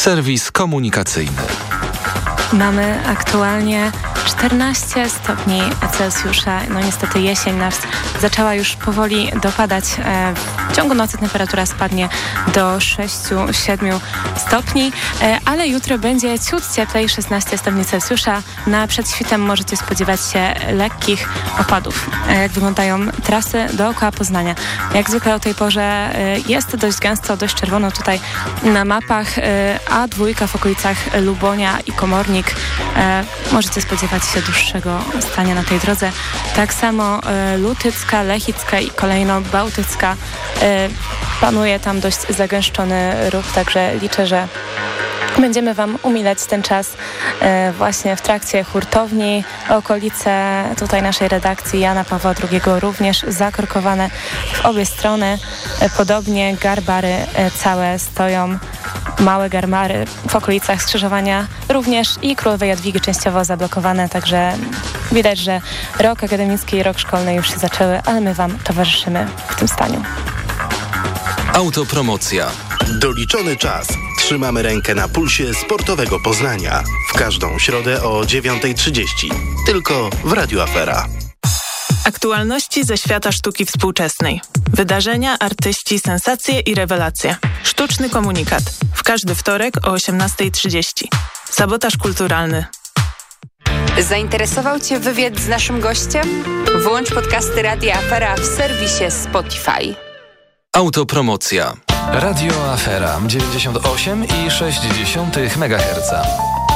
Serwis komunikacyjny. Mamy aktualnie 14 stopni Celsjusza. No niestety jesień nas zaczęła już powoli dopadać. W ciągu nocy temperatura spadnie do 6-7 stopni, ale jutro będzie ciut cieplej, 16 stopni Celsjusza. Na przedświtem możecie spodziewać się lekkich opadów. Jak wyglądają trasy dookoła Poznania? Jak zwykle o tej porze jest dość gęsto, dość czerwono tutaj na mapach. A2 w okolicach Lubonia i Komornik. Możecie spodziewać się dłuższego stania na tej drodze. Tak samo Lutycka, Lechicka i kolejno Bałtycka. Panuje tam dość zagęszczony ruch, także liczę, że będziemy Wam umilać ten czas właśnie w trakcie hurtowni. Okolice tutaj naszej redakcji Jana Pawła II również zakorkowane w obie strony. Podobnie garbary całe stoją. Małe garmary w okolicach skrzyżowania również i Królowej Jadwigi częściowo zablokowane, także widać, że rok akademicki i rok szkolny już się zaczęły, ale my Wam towarzyszymy w tym staniu. Autopromocja. Doliczony czas. Trzymamy rękę na pulsie sportowego Poznania. W każdą środę o 9:30. Tylko w Radiu Afera. Aktualności ze świata sztuki współczesnej. Wydarzenia, artyści, sensacje i rewelacje. Sztuczny komunikat. W każdy wtorek o 18:30. Sabotaż kulturalny. Zainteresował Cię wywiad z naszym gościem? Włącz podcasty Radia Afera w serwisie Spotify. Autopromocja. Radio Afera 98,6 MHz.